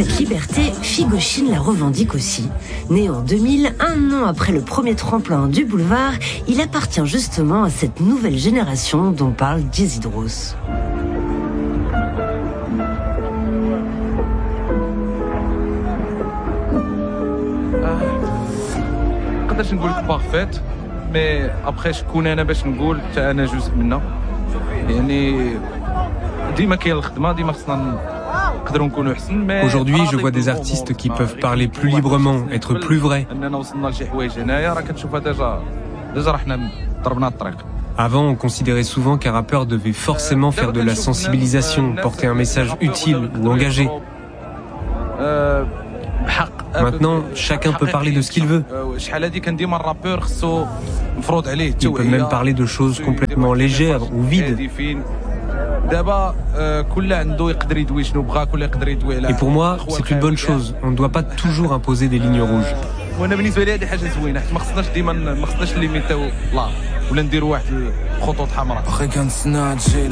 Cette liberté, Figoshin la revendique aussi. Né en 2000, un an après le premier tremplin du boulevard, il appartient justement à cette nouvelle génération dont parle Diezdros. نقدرش نقول لك بارفيت مي ابخي شكون انا باش نقول حتى انا جزء منها يعني ديما كاين الخدمه ديما خصنا نقدروا نكونوا احسن. Aujourd'hui, je vois des artistes qui peuvent parler plus librement, être plus vrais. اننا وصلنا لشي حوايج هنايا راه كتشوفها ديجا راه حنا ضربنا الطريق. Avant, on considérait souvent qu'un rappeur devait forcément faire de la sensibilisation, porter un message utile ou engagé. Maintenant, chacun peut parler de ce qu'il veut. Il peut même parler de choses complètement légères ou vides. Et pour moi, c'est une bonne chose. On ne doit pas toujours imposer des lignes rouges. ولا نديروا واحد الخطوط حمراء.